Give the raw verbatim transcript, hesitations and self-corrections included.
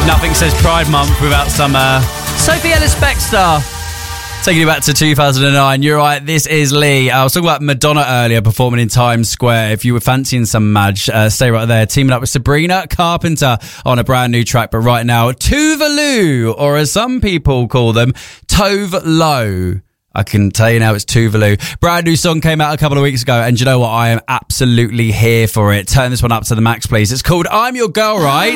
Nothing says Pride Month without some uh, Sophie Ellis-Bextor. Taking you back to two thousand nine. You're right, this is Lee. I was talking about Madonna earlier performing in Times Square. If you were fancying some Madge, uh, stay right there. Teaming up with Sabrina Carpenter on a brand new track. But right now, Tuvalu, or as some people call them, Tove Lo. I can tell you now it's Tuvalu. Brand new song came out a couple of weeks ago, and you know what? I am absolutely here for it. Turn this one up to the max, please. It's called I'm Your Girl, Right?